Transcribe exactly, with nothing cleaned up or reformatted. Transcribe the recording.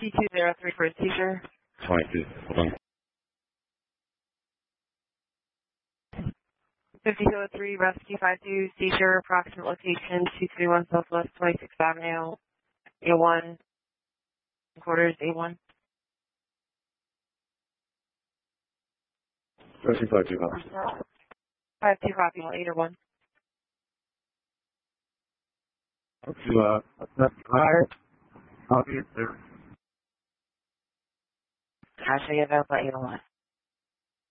T two zero three for a seizure. twenty-two, hold on. fifty oh three, rescue five two, seizure, approximate location two thirty-one Southwest twenty-sixth Avenue, A one, quarters A one. Rescue five two, copy. five two copy, one eight or one. Up to, uh, that's higher. Copy it there. Actually, available eight oh one.